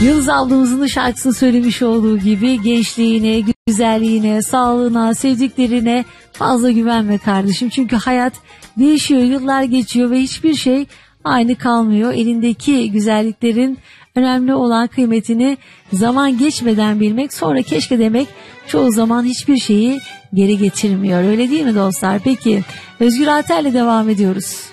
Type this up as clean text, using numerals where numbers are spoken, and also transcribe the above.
Yıldız ablamızın da şarkısını söylemiş olduğu gibi gençliğine, güzelliğine, sağlığına, sevdiklerine fazla güvenme kardeşim. Çünkü hayat değişiyor, yıllar geçiyor ve hiçbir şey aynı kalmıyor. Elindeki güzelliklerin önemli olan kıymetini zaman geçmeden bilmek, sonra keşke demek çoğu zaman hiçbir şeyi geri getirmiyor. Öyle değil mi dostlar? Peki Özgür Alter'le devam ediyoruz.